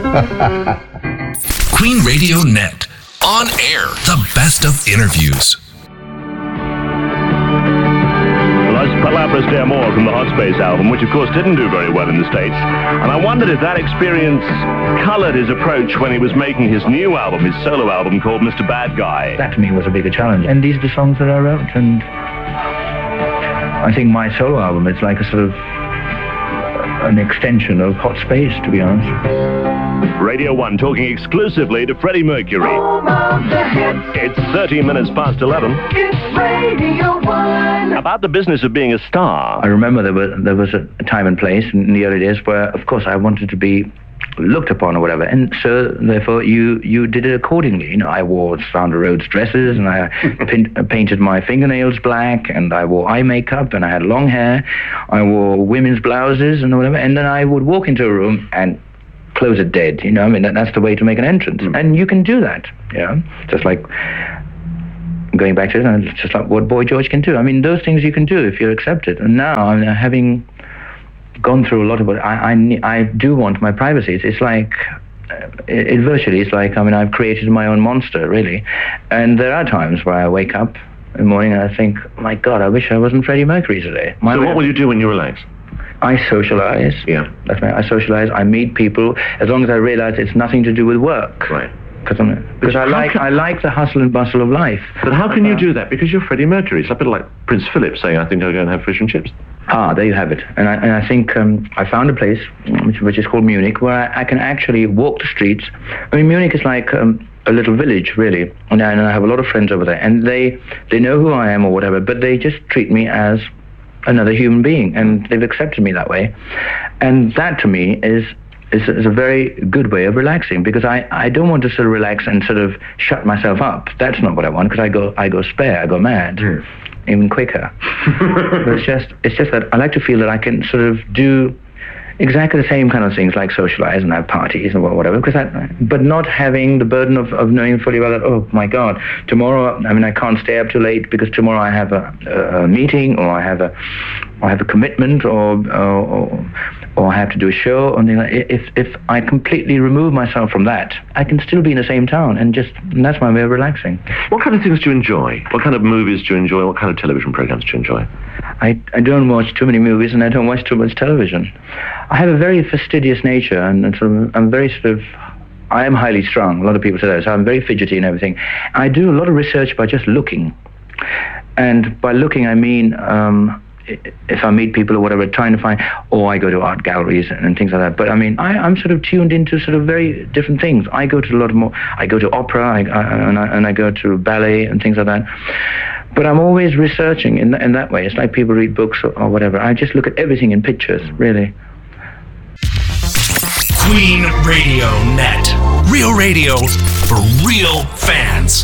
Queen Radio Net. On air, the best of interviews. Palabras de Amor from the Hot Space album, which of course didn't do very well in the States. And I wondered if that experience colored his approach when he was making his new album, his solo album called Mr. Bad Guy. That to me was a bigger challenge. And these are the songs that I wrote. And I think my solo album is like a sort of an extension of Hot Space, to be honest. Radio 1 talking exclusively to Freddie Mercury. It's 13 minutes past 11. It's Radio 1. About the business of being a star. I remember there was a time and place in the early days where, of course, I wanted to be looked upon or whatever, and so therefore you did it accordingly. You know, I wore Sandra Rhodes dresses, and I painted my fingernails black, and I wore eye makeup, and I had long hair. I wore women's blouses and whatever, and then I would walk into a room and close it dead. You know, I mean that's the way to make an entrance, and you can do that. Yeah, just like going back to it, and it's just like what Boy George can do. I mean, those things you can do if you're accepted. And now I'm having gone through a lot of it. I do want my privacy. It's like, it virtually, it's like, I mean, I've created my own monster, really. And there are times where I wake up in the morning and I think, my God, I wish I wasn't Freddie Mercury today. So what will you do when you relax? I socialize. Yeah. That's right. I socialize. I meet people, as long as I realize it's nothing to do with work. Right. Because I like the hustle and bustle of life. But how can you do that? Because you're Freddie Mercury. It's a bit like Prince Philip saying, I think I'll go and have fish and chips. Ah, there you have it. And I think I found a place which is called Munich, where I can actually walk the streets. I mean, Munich is like a little village, really, and I have a lot of friends over there, and they know who I am or whatever, but they just treat me as another human being, and they've accepted me that way. And that, to me, is a very good way of relaxing, because I don't want to sort of relax and sort of shut myself up. That's not what I want, because I go spare, I go mad. Even quicker. But it's just that I like to feel that I can sort of do exactly the same kind of things, like socialize and have parties and whatever, but not having the burden of knowing fully well that, oh my God, tomorrow, I mean, I can't stay up too late because tomorrow I have a meeting, or I have a commitment, or I have to do a show, or if I completely remove myself from that, I can still be in the same town, and that's my way of relaxing. What kind of things do you enjoy? What kind of movies do you enjoy? What kind of television programs do you enjoy? I don't watch too many movies, and I don't watch too much television. I have a very fastidious nature, and sort of, I am highly strung. A lot of people say that, so I'm very fidgety and everything. I do a lot of research by just looking. And by looking, I mean, if I meet people or whatever, trying to find, or I go to art galleries and things like that. But I mean, I'm sort of tuned into sort of very different things. I go to a lot more, I go to opera, and I go to ballet and things like that. But I'm always researching in that way. It's like people read books or whatever. I just look at everything in pictures, really. Queen Radio Net. Real radio for real fans.